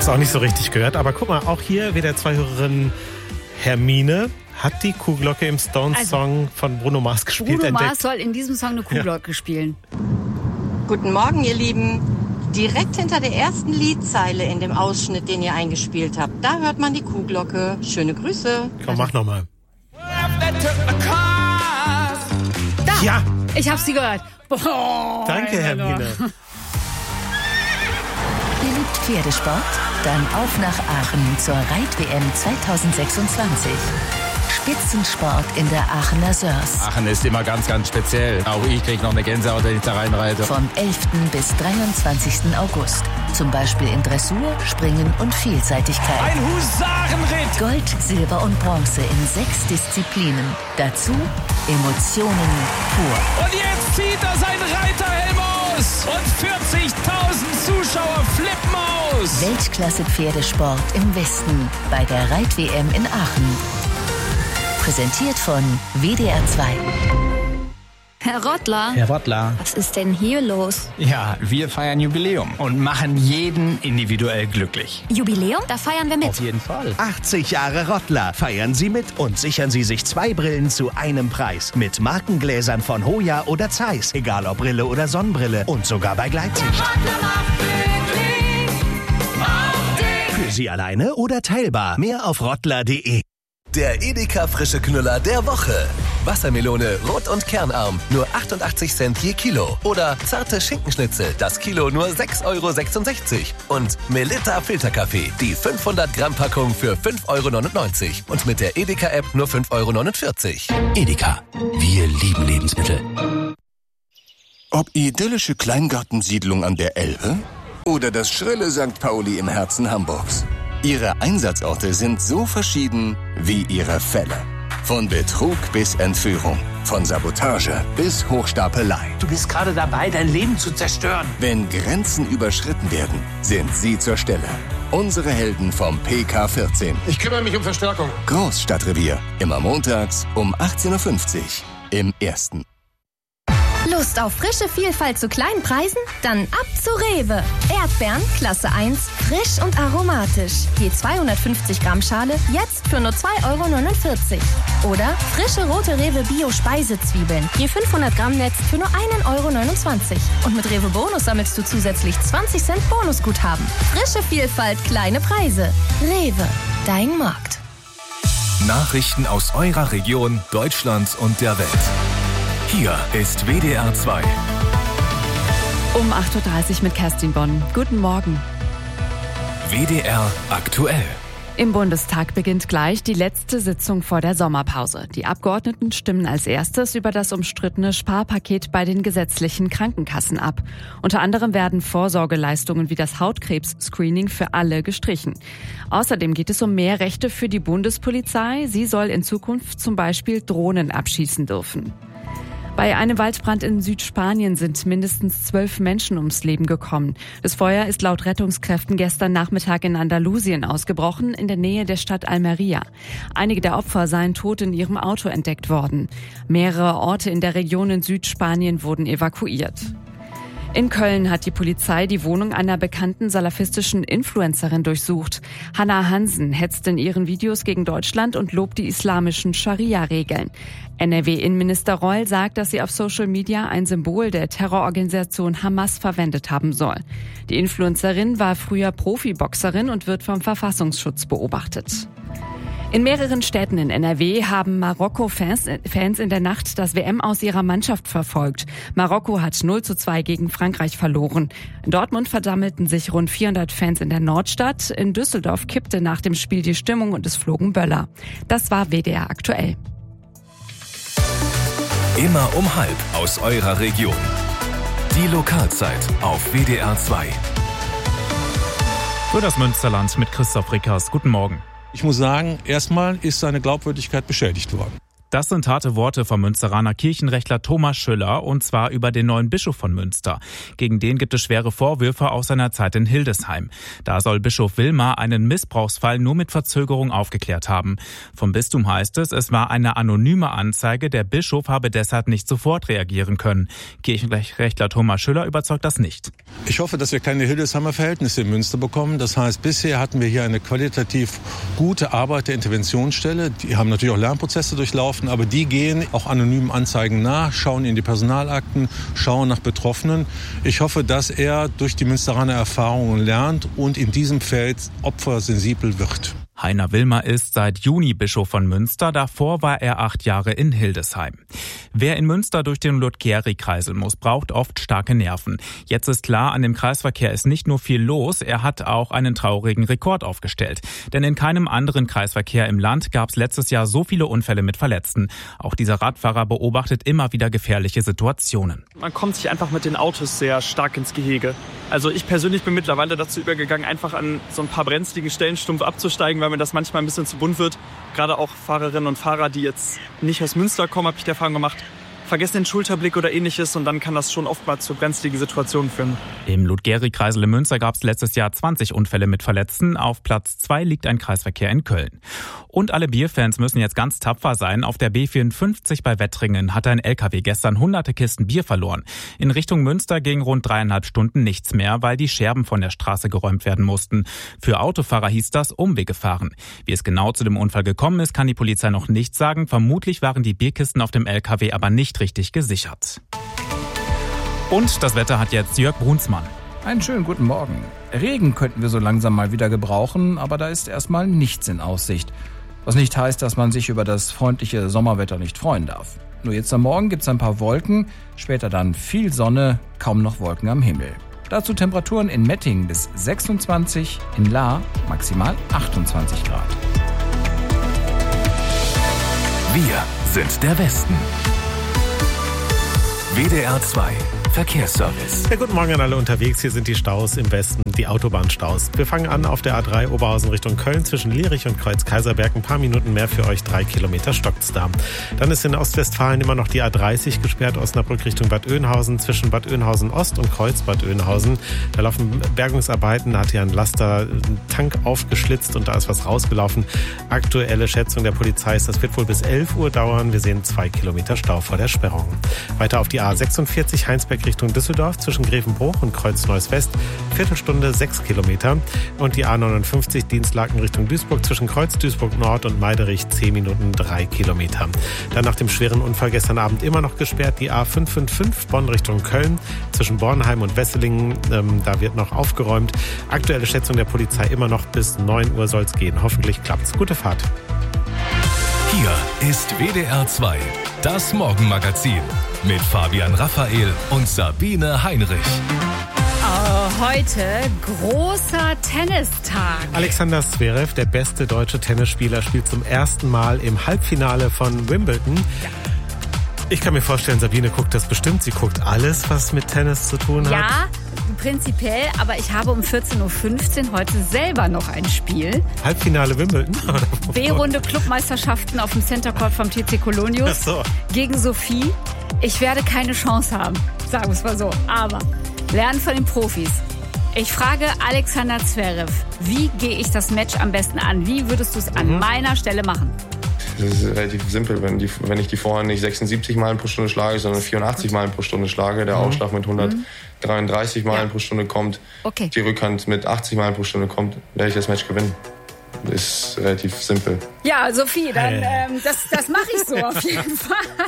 es auch nicht so richtig gehört. Aber guck mal, auch hier wieder zwei Hörerinnen. Hermine hat die Kuhglocke im Stones-Song von Bruno Mars gespielt. Bruno Mars soll in diesem Song eine Kuhglocke spielen. Guten Morgen, ihr Lieben. Direkt hinter der ersten Liedzeile in dem Ausschnitt, den ihr eingespielt habt, da hört man die Kuhglocke. Schöne Grüße. Komm, mach nochmal. Da! Ja! Ich hab sie gehört. Boah, Danke, Hermine. Ihr liebt Pferdesport? Dann auf nach Aachen zur Reit-WM 2026. Spitzensport in der Aachener Sörs. Aachen ist immer ganz, ganz speziell. Auch ich kriege noch eine Gänsehaut, wenn ich da reinreite. Vom 11. bis 23. August. Zum Beispiel in Dressur, Springen und Vielseitigkeit. Ein Husarenritt! Gold, Silber und Bronze in 6 Disziplinen. Dazu Emotionen pur. Und jetzt zieht er seinen Reiterhelm aus! Und 40.000 Zuschauer flippen aus! Weltklasse-Pferdesport im Westen bei der Reit-WM in Aachen. Präsentiert von WDR 2. Herr Rottler. Herr Rottler. Was ist denn hier los? Ja, wir feiern Jubiläum und machen jeden individuell glücklich. Jubiläum? Da feiern wir mit. Auf jeden Fall. 80 Jahre Rottler. Feiern Sie mit und sichern Sie sich 2 Brillen zu einem Preis. Mit Markengläsern von Hoya oder Zeiss. Egal ob Brille oder Sonnenbrille. Und sogar bei Gleitsicht. Für Sie alleine oder teilbar. Mehr auf rottler.de. Der Edeka frische Knüller der Woche. Wassermelone, rot und kernarm, nur 88 Cent je Kilo. Oder zarte Schinkenschnitzel, das Kilo nur 6,66 €. Und Melitta Filterkaffee, die 500 Gramm Packung für 5,99 €. Und mit der Edeka-App nur 5,49 €. Edeka, wir lieben Lebensmittel. Ob idyllische Kleingartensiedlung an der Elbe oder das schrille St. Pauli im Herzen Hamburgs. Ihre Einsatzorte sind so verschieden wie ihre Fälle. Von Betrug bis Entführung, von Sabotage bis Hochstapelei. Du bist gerade dabei, dein Leben zu zerstören. Wenn Grenzen überschritten werden, sind Sie zur Stelle. Unsere Helden vom PK14. Ich kümmere mich um Verstärkung. Großstadtrevier. Immer montags um 18:50 Uhr im Ersten. Lust auf frische Vielfalt zu kleinen Preisen? Dann ab zu Rewe. Erdbeeren, Klasse 1, frisch und aromatisch. Je 250 Gramm Schale, jetzt für nur 2,49 €. Oder frische rote Rewe Bio-Speisezwiebeln. Je 500 Gramm Netz für nur 1,29 €. Und mit Rewe Bonus sammelst du zusätzlich 20 Cent Bonusguthaben. Frische Vielfalt, kleine Preise. Rewe, dein Markt. Nachrichten aus eurer Region, Deutschland und der Welt. Hier ist WDR 2. Um 8:30 Uhr mit Kerstin Bonn. Guten Morgen. WDR aktuell. Im Bundestag beginnt gleich die letzte Sitzung vor der Sommerpause. Die Abgeordneten stimmen als erstes über das umstrittene Sparpaket bei den gesetzlichen Krankenkassen ab. Unter anderem werden Vorsorgeleistungen wie das Hautkrebs-Screening für alle gestrichen. Außerdem geht es um mehr Rechte für die Bundespolizei. Sie soll in Zukunft zum Beispiel Drohnen abschießen dürfen. Bei einem Waldbrand in Südspanien sind mindestens 12 Menschen ums Leben gekommen. Das Feuer ist laut Rettungskräften gestern Nachmittag in Andalusien ausgebrochen, in der Nähe der Stadt Almería. Einige der Opfer seien tot in ihrem Auto entdeckt worden. Mehrere Orte in der Region in Südspanien wurden evakuiert. In Köln hat die Polizei die Wohnung einer bekannten salafistischen Influencerin durchsucht. Hannah Hansen hetzt in ihren Videos gegen Deutschland und lobt die islamischen Scharia-Regeln. NRW-Innenminister Reul sagt, dass sie auf Social Media ein Symbol der Terrororganisation Hamas verwendet haben soll. Die Influencerin war früher Profiboxerin und wird vom Verfassungsschutz beobachtet. In mehreren Städten in NRW haben Marokko-Fans in der Nacht das WM-Aus ihrer Mannschaft verfolgt. Marokko hat 0:2 gegen Frankreich verloren. In Dortmund versammelten sich rund 400 Fans in der Nordstadt. In Düsseldorf kippte nach dem Spiel die Stimmung und es flogen Böller. Das war WDR aktuell. Immer um 12 aus eurer Region. Die Lokalzeit auf WDR 2. Für das Münsterland mit Christoph Rickers. Guten Morgen. Ich muss sagen, erstmal ist seine Glaubwürdigkeit beschädigt worden. Das sind harte Worte vom Münsteraner Kirchenrechtler Thomas Schüller, und zwar über den neuen Bischof von Münster. Gegen den gibt es schwere Vorwürfe aus seiner Zeit in Hildesheim. Da soll Bischof Wilmar einen Missbrauchsfall nur mit Verzögerung aufgeklärt haben. Vom Bistum heißt es war eine anonyme Anzeige, der Bischof habe deshalb nicht sofort reagieren können. Kirchenrechtler Thomas Schüller überzeugt das nicht. Ich hoffe, dass wir keine Hildesheimer Verhältnisse in Münster bekommen. Das heißt, bisher hatten wir hier eine qualitativ gute Arbeit der Interventionsstelle. Die haben natürlich auch Lernprozesse durchlaufen. Aber die gehen auch anonymen Anzeigen nach, schauen in die Personalakten, schauen nach Betroffenen. Ich hoffe, dass er durch die Münsteraner Erfahrungen lernt und in diesem Feld opfersensibel wird. Heiner Wilmar ist seit Juni Bischof von Münster. Davor war er 8 Jahre in Hildesheim. Wer in Münster durch den Ludgeri kreiseln muss, braucht oft starke Nerven. Jetzt ist klar, an dem Kreisverkehr ist nicht nur viel los, er hat auch einen traurigen Rekord aufgestellt. Denn in keinem anderen Kreisverkehr im Land gab es letztes Jahr so viele Unfälle mit Verletzten. Auch dieser Radfahrer beobachtet immer wieder gefährliche Situationen. Man kommt sich einfach mit den Autos sehr stark ins Gehege. Also ich persönlich bin mittlerweile dazu übergegangen, einfach an so ein paar brenzligen Stellen stumpf abzusteigen, weil mir das manchmal ein bisschen zu bunt wird. Gerade auch Fahrerinnen und Fahrer, die jetzt nicht aus Münster kommen, habe ich die Erfahrung gemacht, vergessen den Schulterblick oder ähnliches, und dann kann das schon oftmals zu brenzligen Situationen führen. Im Ludgeri-Kreisel in Münster gab es letztes Jahr 20 Unfälle mit Verletzten. Auf Platz 2 liegt ein Kreisverkehr in Köln. Und alle Bierfans müssen jetzt ganz tapfer sein. Auf der B54 bei Wettringen hat ein LKW gestern hunderte Kisten Bier verloren. In Richtung Münster ging rund 3,5 Stunden nichts mehr, weil die Scherben von der Straße geräumt werden mussten. Für Autofahrer hieß das Umwege fahren. Wie es genau zu dem Unfall gekommen ist, kann die Polizei noch nicht sagen. Vermutlich waren die Bierkisten auf dem LKW aber nicht richtig gesichert. Und das Wetter hat jetzt Jörg Brunsmann. Einen schönen guten Morgen. Regen könnten wir so langsam mal wieder gebrauchen, aber da ist erstmal nichts in Aussicht. Was nicht heißt, dass man sich über das freundliche Sommerwetter nicht freuen darf. Nur jetzt am Morgen gibt es ein paar Wolken, später dann viel Sonne, kaum noch Wolken am Himmel. Dazu Temperaturen in Mettingen bis 26, in Lahr maximal 28 Grad. Wir sind der Westen. WDR 2 Verkehrsservice. Ja, guten Morgen an alle unterwegs. Hier sind die Staus im Westen, die Autobahnstaus. Wir fangen an auf der A3 Oberhausen Richtung Köln zwischen Lierich und Kreuz-Kaiserberg. Ein paar Minuten mehr für euch, 3 Kilometer stockt's da. Dann ist in Ostwestfalen immer noch die A30 gesperrt, Osnabrück Richtung Bad Oeynhausen zwischen Bad Oeynhausen Ost und Kreuz Bad Oeynhausen. Da laufen Bergungsarbeiten, da hat hier ein Laster einen Tank aufgeschlitzt und da ist was rausgelaufen. Aktuelle Schätzung der Polizei ist, das wird wohl bis 11 Uhr dauern. Wir sehen 2 Kilometer Stau vor der Sperrung. Weiter auf die A46 Heinsberg Richtung Düsseldorf zwischen Grevenbruch und Kreuz-Neuss-West. Viertelstunde 6 Kilometer. Und die A59 Dienstlaken Richtung Duisburg zwischen Kreuz Duisburg Nord und Meiderich 10 Minuten 3 Kilometer. Dann nach dem schweren Unfall gestern Abend immer noch gesperrt die A555 Bonn Richtung Köln zwischen Bornheim und Wesselingen. Da wird noch aufgeräumt. Aktuelle Schätzung der Polizei immer noch bis 9 Uhr soll es gehen. Hoffentlich klappt's. Gute Fahrt. Hier ist WDR 2, das Morgenmagazin mit Fabian Raphael und Sabine Heinrich. Heute großer Tennistag. Alexander Zverev, der beste deutsche Tennisspieler, spielt zum ersten Mal im Halbfinale von Wimbledon. Ja. Ich kann mir vorstellen, Sabine guckt das bestimmt. Sie guckt alles, was mit Tennis zu tun hat. Ja, prinzipiell, aber ich habe um 14.15 Uhr heute selber noch ein Spiel. Halbfinale Wimbledon? B-Runde Clubmeisterschaften auf dem Center Court vom TC Kolonius gegen Sophie. Ich werde keine Chance haben, sagen wir es mal so. Aber lernen von den Profis. Ich frage Alexander Zverev, wie gehe ich das Match am besten an? Wie würdest du es an meiner Stelle machen? Das ist relativ simpel. Wenn ich die Vorhand nicht 76 Meilen pro Stunde schlage, sondern 84 Meilen pro Stunde schlage, der Ausschlag mit 133 Meilen pro Stunde kommt, die Rückhand mit 80 Meilen pro Stunde kommt, werde ich das Match gewinnen. Ist relativ simpel. Ja, Sophie, dann das mache ich so auf jeden Fall.